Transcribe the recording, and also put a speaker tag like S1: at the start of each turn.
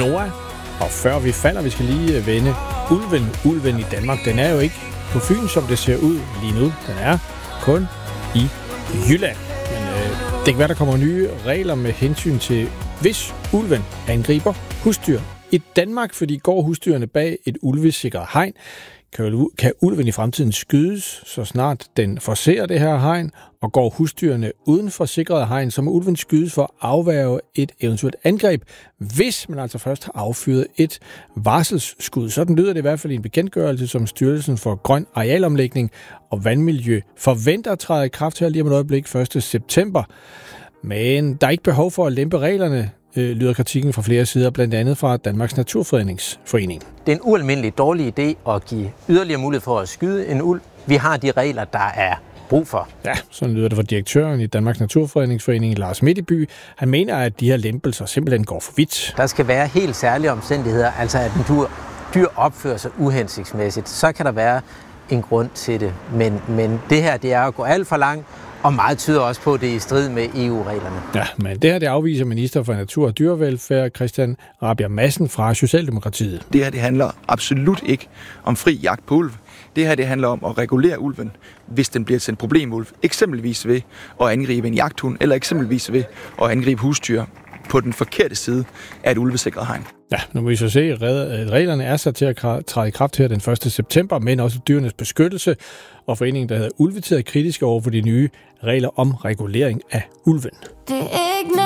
S1: Noah. Og før vi falder, vi skal lige vende ulven i Danmark. Den er jo ikke på Fyn, som det ser ud lige nu. Den er kun i Jylland. Men det kan være, der kommer nye regler med hensyn til, hvis ulven angriber husdyr i Danmark, fordi går husdyrene bag et ulvesikret hegn, kan ulven i fremtiden skydes, så snart den forcerer det her hegn, og går husdyrene uden for sikret hegn, så må ulven skydes for at afværge et eventuelt angreb, hvis man altså først har affyret et varselsskud. Sådan lyder det i hvert fald i en bekendtgørelse, som Styrelsen for Grøn Arealomlægning og Vandmiljø forventer at træde i kraft her lige om et øjeblik 1. september. Men der er ikke behov for at lempe reglerne, lyder kritikken fra flere sider, blandt andet fra Danmarks Naturfredningsforening.
S2: Det er en ualmindelig dårlig idé at give yderligere mulighed for at skyde en ulv. Vi har de regler, der er brug for.
S1: Ja, sådan lyder det fra direktøren i Danmarks Naturfredningsforening, Lars Midtby. Han mener, at de her lempelser simpelthen går for vidt.
S2: Der skal være helt særlige omstændigheder, altså at en dyr opfører sig uhensigtsmæssigt. Så kan der være en grund til det. Men det her, det er at gå alt for langt, og meget tyder også på, at det er i strid med EU-reglerne.
S1: Ja, men det her, det afviser minister for Natur og Dyrevelfærd, Christian Rabjerg Madsen fra Socialdemokratiet.
S3: Det her, det handler absolut ikke om fri jagt på ulv. Det her, det handler om at regulere ulven, hvis den bliver til en problemulv. Eksempelvis ved at angribe en jagthund, eller eksempelvis ved at angribe husdyr på den forkerte side af et ulvesikret hegn.
S1: Ja, nu må vi så se, at reglerne er sat til at træde i kraft her den 1. september, men også Dyrenes Beskyttelse og foreningen, der hedder Ulvetid, er kritiske over for de nye regler om regulering af ulven.